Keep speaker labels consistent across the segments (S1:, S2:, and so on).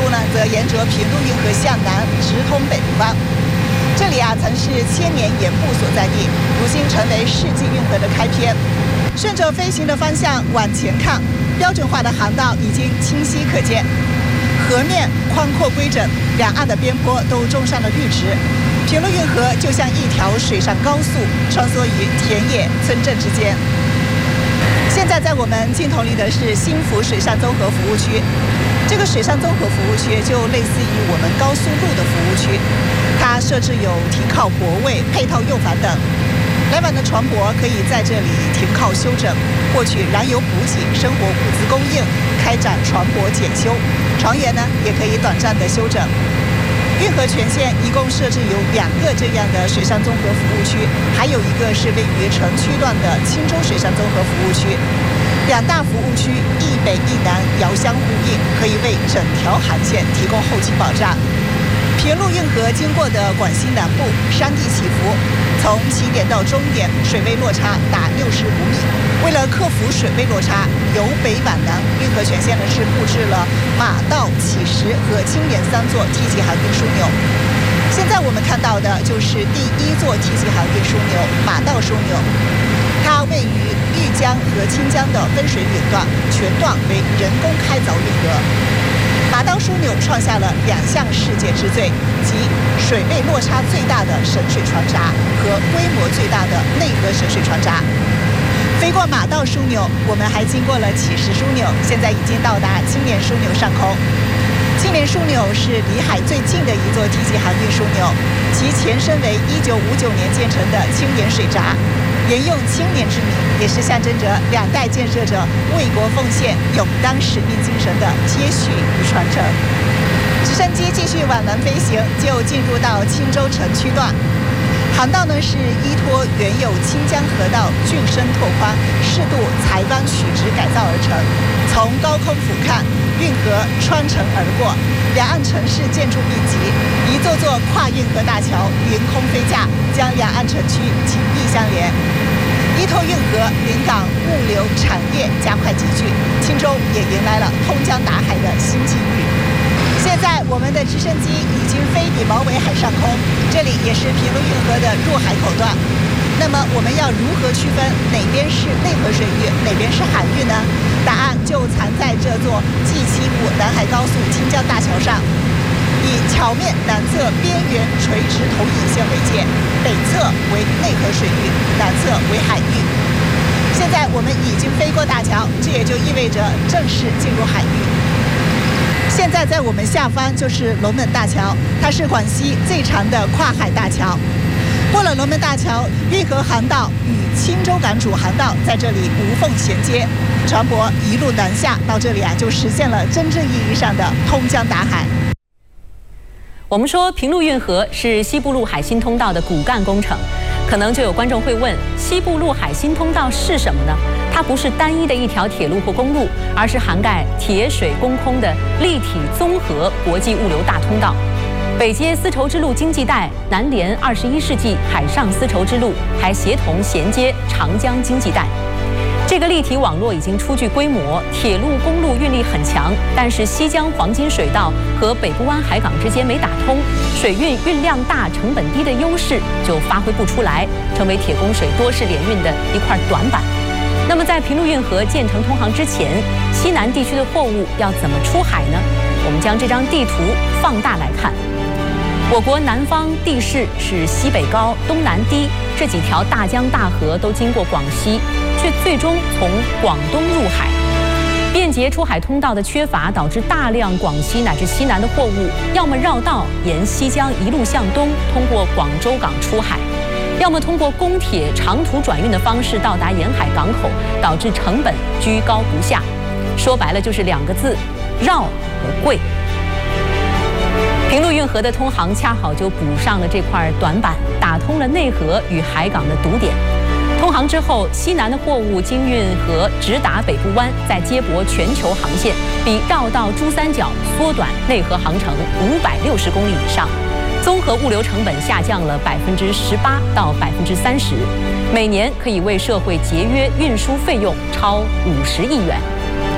S1: 路呢，则沿着平陆运河向南直通北部湾。这里曾是千年盐步所在地，如今成为世纪运河的开篇。顺着飞行的方向往前看，标准化的航道已经清晰可见，河面宽阔规整，两岸的边坡都种上了绿植。平陆运河就像一条水上高速，穿梭于田野村镇之间。现在在我们镜头里的是新福水上综合服务区，这个水上综合服务区就类似于我们高速路的服务区，它设置有停靠泊位、配套用房等。来往的船舶可以在这里停靠休整，获取燃油补给、生活物资供应，开展船舶检修。船员呢也可以短暂的休整。运河全线一共设置有2个这样的水上综合服务区，还有一个是位于城区段的青州水上综合服务区。2大服务区一北一南遥相呼应，可以为整条航线提供后期保障。平陆运河经过的广西南部山地起伏，从起点到终点水位落差达65米。为了克服水位落差，由北往南，运河全线呢是布置了马道、起石和青莲3座 T 级航运枢纽。现在我们看到的就是第1座 T 级航运枢纽马道枢纽，它位于豫江和清江的分水岭段，全段为人工开凿运河。马道枢纽创下了2项世界之最，即水位落差最大的省水船闸和规模最大的内河省水船闸。飞过马道枢纽，我们还经过了起石枢纽，现在已经到达青莲枢纽上空。青莲枢纽是离海最近的一座 T 级航运枢纽，其前身为1959年建成的青莲水闸，沿用青莲之名，也是象征着2代建设者为国奉献、勇当使命精神的接续与传承。直升机继续往南飞行，就进入到青州城区段。航道呢是依托原有清江河道浚深拓宽、适度裁弯曲直改造而成。从高空俯瞰，运河穿城而过，两岸城市建筑密集，一座座跨运河大桥云空飞架，将两岸城区紧密相连。依托运河，临港物流产业加快集聚，青州也迎来了通江达海的新机遇。现在我们的直升机已经飞抵毛尾海上空，这里也是平陆运河的入海口段。那么我们要如何区分哪边是内河水域，哪边是海域呢？答案就藏在这座 G75南海高速清江大桥上。以桥面南侧边缘垂直投影线为界，北侧为内河水域，南侧为海域。现在我们已经飞过大桥，这也就意味着正式进入海域。现在在我们下方就是龙门大桥，它是广西最长的跨海大桥。过了龙门大桥，运河航道与青州港主航道在这里无缝衔接，船舶一路南下到这里就实现了真正意义上的通江达海。
S2: 我们说平陆运河是西部陆海新通道的骨干工程，可能就有观众会问，西部陆海新通道是什么呢？它不是单一的一条铁路或公路，而是涵盖铁水公空的立体综合国际物流大通道。北接丝绸之路经济带，南连21世纪海上丝绸之路，还协同衔接长江经济带。这个立体网络已经初具规模，铁路、公路运力很强，但是西江黄金水道和北部湾海港之间没打通，水运运量大、成本低的优势就发挥不出来，成为铁供水多式联运的一块短板。那么在平陆运河建成通航之前，西南地区的货物要怎么出海呢？我们将这张地图放大来看。我国南方地势是西北高、东南低，这几条大江大河都经过广西，却最终从广东入海。便捷出海通道的缺乏，导致大量广西乃至西南的货物要么绕道沿西江一路向东，通过广州港出海，要么通过公铁长途转运的方式到达沿海港口，导致成本居高不下。说白了就是2个字：绕和贵。平陆运河的通航恰好就补上了这块短板，打通了内河与海港的堵点。通航之后，西南的货物经运河直达北部湾，再接驳全球航线，比绕道珠三角缩短内河航程560公里以上，综合物流成本下降了18%到30%，每年可以为社会节约运输费用超50亿元。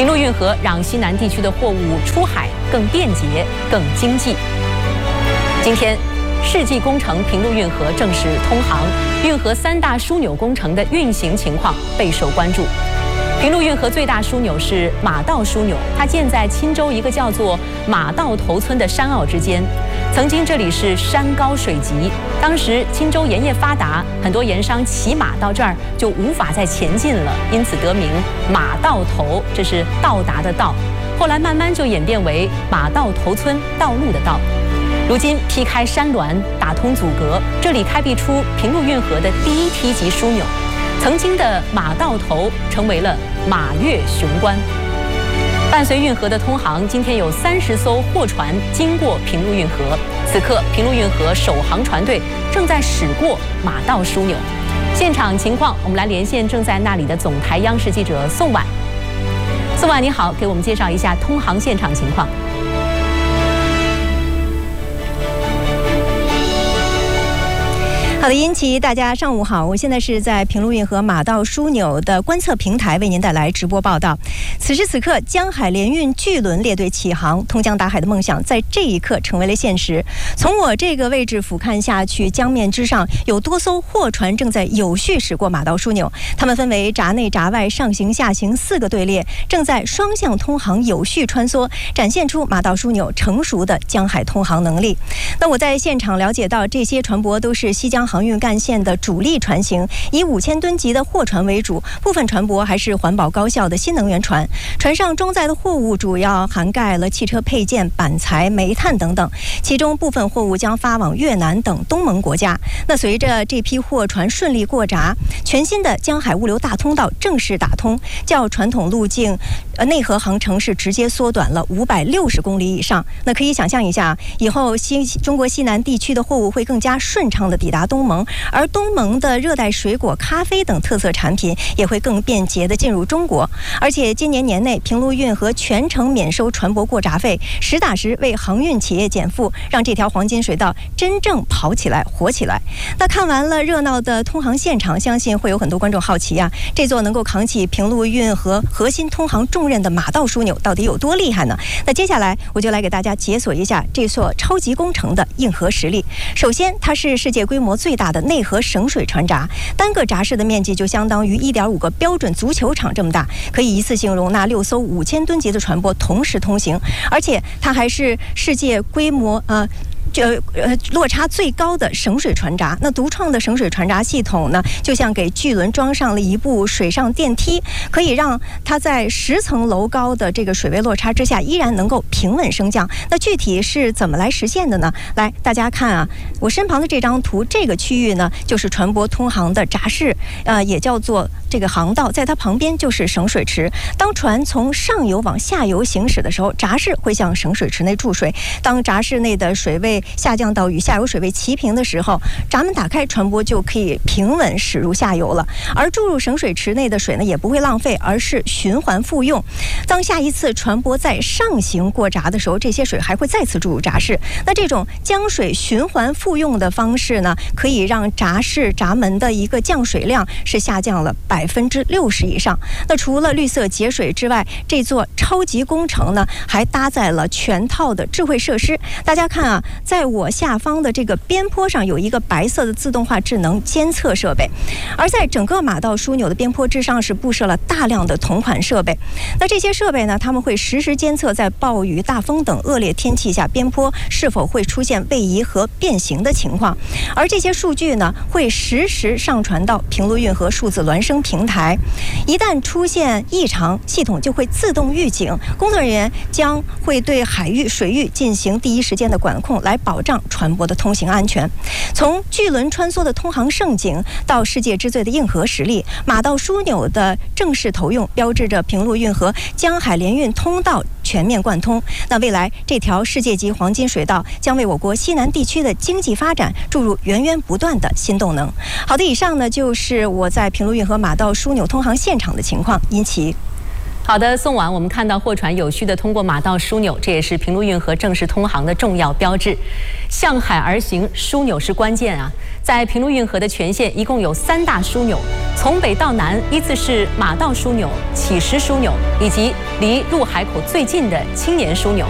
S2: 平陆运河让西南地区的货物出海更便捷、更经济。今天，世纪工程平陆运河正式通航，运河3大枢纽工程的运行情况备受关注。平陆运河最大枢纽是马道枢纽，它建在钦州一个叫做马道头村的山坳之间。曾经这里是山高水急，当时钦州盐业发达，很多盐商骑马到这儿就无法再前进了，因此得名马道头，这是到达的到。后来慢慢就演变为马道头村道路的道。如今劈开山峦，打通阻隔，这里开辟出平陆运河的第1梯级枢纽。曾经的马道头成为了马月雄关。伴随运河的通航，今天有30艘货船经过平陆运河。此刻，平陆运河首航船队正在驶过马道枢纽。现场情况，我们来连线正在那里的总台央视记者宋婉。宋婉你好，给我们介绍一下通航现场情况。
S3: 好的，殷琦，大家上午好，我现在是在平陆运河马道枢纽的观测平台为您带来直播报道。此时此刻，江海联运巨轮列队起航，通江达海的梦想在这一刻成为了现实。从我这个位置俯瞰下去，江面之上有多艘货船正在有序驶过马道枢纽，它们分为闸内闸外上行下行4个队列，正在双向通航有序穿梭，展现出马道枢纽成熟的江海通航能力。那我在现场了解到，这些船舶都是西江航运干线的主力船型，以5000吨级的货船为主，部分船舶还是环保高效的新能源船。船上装载的货物主要涵盖了汽车配件、板材、煤炭等等，其中部分货物将发往越南等东盟国家。那随着这批货船顺利过闸，全新的江海物流大通道正式打通，较传统路径内河航程是直接缩短了560公里以上。那可以想象一下，以后中国西南地区的货物会更加顺畅地抵达东盟，而东盟的热带水果、咖啡等特色产品也会更便捷地进入中国。而且今年年内，平陆运河全程免收船舶过闸费，实打实为航运企业减负，让这条黄金水道真正跑起来、活起来。那看完了热闹的通航现场，相信会有很多观众好奇啊，这座能够扛起平陆运河核心通航重任的马道枢纽到底有多厉害呢？那接下来我就来给大家解锁一下这座超级工程的硬核实力。首先，它是世界规模最大的内河省水船闸，单个闸室的面积就相当于1.5个标准足球场这么大，可以一次性容纳6艘5000吨级的船舶同时通行，而且它还是世界规模落差最高的省水船闸。那独创的省水船闸系统呢，就像给巨轮装上了一部水上电梯，可以让它在10层楼高的这个水位落差之下依然能够平稳升降。那具体是怎么来实现的呢？来，大家看啊，我身旁的这张图，这个区域呢就是船舶通航的闸室，也叫做这个航道，在它旁边就是省水池。当船从上游往下游行驶的时候，闸室会向省水池内注水。当闸室内的水位下降到与下游水位齐平的时候，闸门打开，船舶就可以平稳驶入下游了。而注入省水池内的水呢，也不会浪费，而是循环复用。当下一次船舶在上行过闸的时候，这些水还会再次注入闸室。那这种将水循环复用的方式呢，可以让闸室闸门的一个降水量是下降了60%以上。那除了绿色节水之外，这座超级工程呢，还搭载了全套的智慧设施。大家看啊，在我下方的这个边坡上有一个白色的自动化智能监测设备，而在整个马道枢纽的边坡之上是布设了大量的同款设备。那这些设备呢，他们会实时监测在暴雨、大风等恶劣天气下边坡是否会出现位移和变形的情况，而这些数据呢，会实时上传到平陆运河数字孪生平台。一旦出现异常，系统就会自动预警，工作人员将会对海域、水域进行第一时间的管控，来保障船舶的通行安全。从巨轮穿梭的通航盛景到世界之最的硬核实力，马道枢纽的正式投用，标志着平陆运河江海联运通道全面贯通。那未来这条世界级黄金水道将为我国西南地区的经济发展注入源源不断的新动能。好的，以上呢就是我在平陆运河马道枢纽通航现场的情况。殷琦。
S2: 好的，送往我们看到货船有序的通过马道枢纽，这也是平陆运河正式通航的重要标志。向海而行，枢纽是关键啊。在平陆运河的全线一共有3大枢纽，从北到南依次是马道枢纽、乞石枢纽以及离入海口最近的青年枢纽。